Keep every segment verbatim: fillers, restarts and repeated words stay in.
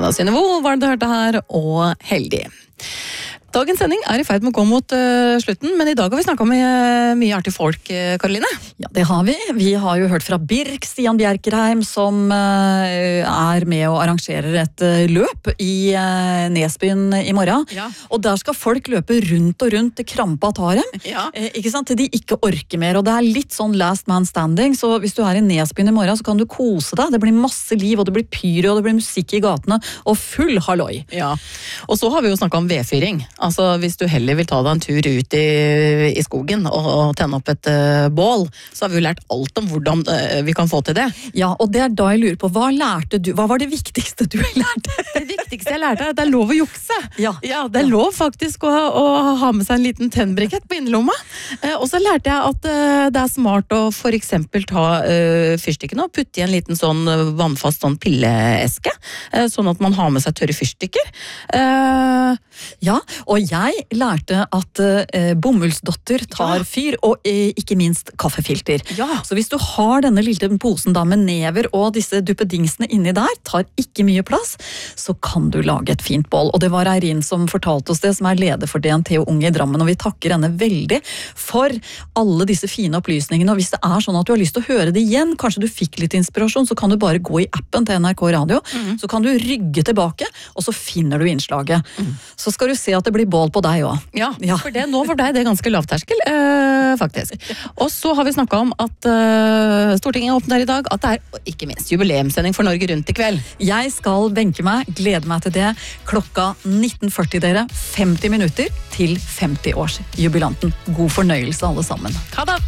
Anna Synnøve var det du hørte her, og Heldig. Dagens sending er i ferd med å gå mot uh, slutten, men i dag har vi snakket med uh, mye artig folk, uh, Karoline. Ja, det har vi. Vi har jo hørt fra Birk, Stian Bjerkreim, som uh, er med og arrangerer et uh, løp i uh, Nesbyen i morgen. Ja. Og der skal folk løpe rundt og rundt til krampa tar dem, Ja. eh, ikke sant? Til de ikke orker mer. Og det er litt sånn last man standing, så hvis du er i Nesbyen i morgen, så kan du kose deg. Det blir masse liv, og det blir pyro, og det blir musikk i gatene, og full halloi. Ja, og så har vi jo snakket om vedfyring. Altså, hvis du heller vil ta deg en tur ut i, i skogen og, og tenne opp et uh, bål, så har vi jo lært alt om hvordan uh, vi kan få til det. Ja, og det er da jeg lurer på, hva lærte du? Hva var det viktigste du lærte? Det viktigste jeg lærte er at det er lov å jukse. Ja. Ja, det er lov faktisk å, å ha med seg en liten tennbrikett på innerlomma. Uh, og så lærte jeg at uh, det er smart å for eksempel ta uh, fyrstikkene og putte i en liten sånn vannfast sånn pilleeske, uh, sånn at man har med seg tørre fyrstikker. Uh, Ja, og jeg lærte at eh, bomullsdotter tar Ja. fyr, og eh, ikke minst kaffefilter. Ja. Så hvis du har denne lille posen da med never og disse duppedingsene inni der, tar ikke mye plass, så kan du lage et fint bål. Og det var Eirin som fortalte oss det, som er leder for D N T og Unge i Drammen, og vi takker henne veldig for alle disse fine opplysningene. Og hvis det er sånn at du har lyst til å høre det igjen, kanskje du fikk litt inspirasjon, så kan du bare gå i appen til N R K Radio, Mhm. så kan du rygge tilbake, og så finner du innslaget. Så skal du se at det blir bål på deg også. Ja, Ja. for det nå for deg det er ganske lavterskel, eh, faktisk. Og så har vi snakket om at eh, Stortinget åpner i dag, at det er ikke minst jubileumssending for Norge Rundt i kveld. Jeg skal benke meg, glede meg til det. Klokka nitten førti dere, femti minutter til femti-årsjubilanten. God fornøyelse alle sammen. Ha det!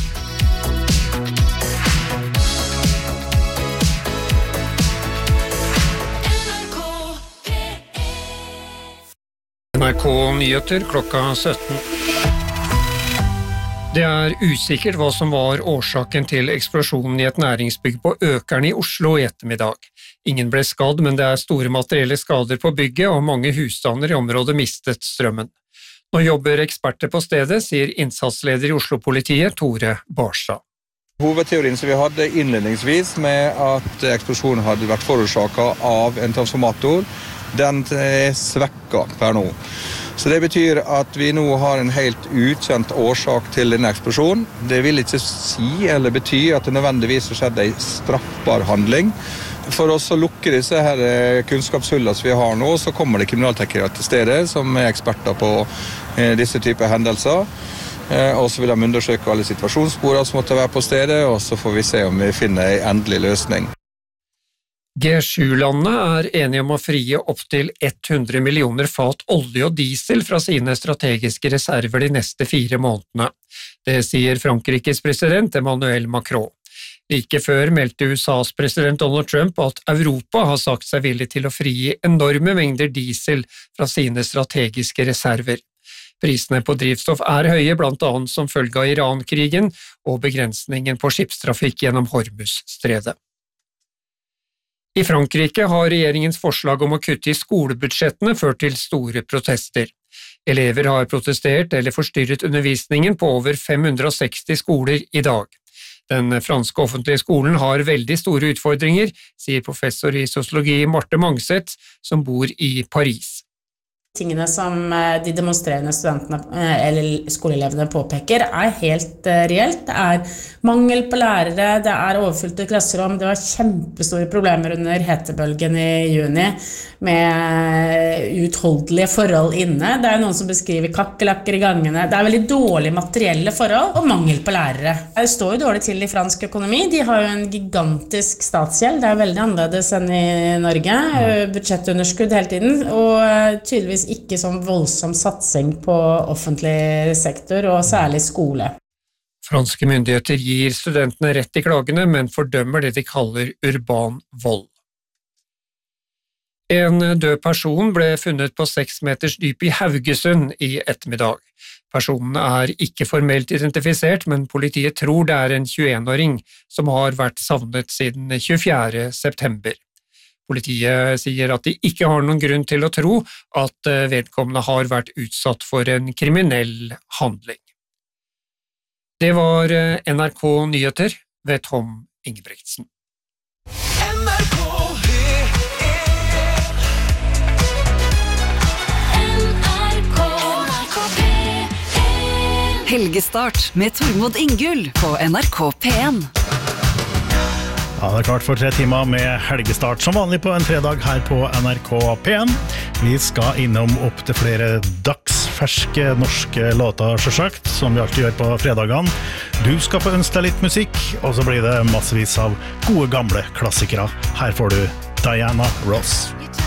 N R K Nyheter klokka sytten. Det er usikkert hva som var årsaken til eksplosjonen i et næringsbygg på Økern i Oslo i ettermiddag. Ingen ble skadd, men det er store materielle skader på bygget, og mange husstander i området mistet strømmen. Nå jobber eksperter på stedet, sier innsatsleder i Oslo-politiet, Tore Barstad. Hovedteorien som vi hadde innledningsvis med at eksplosjonen hadde vært forårsaket av en transformator, den er svekket per nå. Så det betyr at vi nå har en helt ukjent årsak til denne eksplosjonen. Det vil ikke si eller bety at det nødvendigvis har skjedd en straffbar handling. For oss å lukke disse her kunnskapshullene som vi har nå, så kommer det kriminalteknikere til stedet som er eksperter på disse typer hendelser. Og så vil de undersøke alle situasjonssporene som måtte være på stedet, og så får vi se om vi finner en endelig løsning. G sju-landene er enige om å frie opptil hundre millioner fat olje og diesel fra sine strategiske reserver de neste fire månedene. Det sier Frankrikes president Emmanuel Macron. Like før meldte U S A's president Donald Trump at Europa har sagt seg villig til å frigi enorme mengder diesel fra sine strategiske reserver. Prisene på drivstoff er høye, blant annet som følge av Iran-krigen og begrensningen på skipstrafikk gjennom Hormuz-stredet. I Frankrike har regjeringens forslag om å kutte i skolebudsjettene ført til store protester. Elever har protestert eller forstyrret undervisningen på over fem hundre og seksti skoler i dag. Den franske offentlige skolen har veldig store utfordringer, sier professor i sosiologi Marte Mangset, som bor i Paris. Tingene som de demonstrerende studentene eller skoleelevene påpeker er helt reelt. Det er mangel på lærere, det er overfylte klasserom, det var kjempestore problemer under hetebølgen i juni med uutholdelige forhold inne. Det er noen som beskriver kakkelakker i gangene. Det er veldig dårlige materielle forhold og mangel på lærere. Det står jo dårlig til i fransk økonomi. De har jo en gigantisk statsgjeld. Det er veldig annerledes enn i Norge. Budsjettunderskudd hele tiden, og tydeligvis ikke som voldsom satsing på offentlig sektor, og særlig skole. Franske myndigheter gir studentene rett i klagene, men fordømmer det de kaller urban vold. En død person ble funnet på seks meters dyp i Haugesund i ettermiddag. Personen er ikke formelt identifisert, men politiet tror det er en tjueen-åring som har vært savnet siden tjuefjerde september. Politiet sier at de ikke har noen grunn til å tro at vedkommende har vært utsatt for en kriminell handling. Det var N R K Nyheter ved Tom Ingebrigtsen. N R K Helgestart med Tormod Ingull på N R K P en. Ja, det er klart for tre timer med helgestart som vanlig på en fredag her på N R K P en. Vi skal innom opp til flere dagsferske norske låter selvsagt, som vi alltid gjør på fredagene. Du skal få ønske deg litt musikk, og så blir det massevis av gode gamle klassikere. Her får du Diana Ross.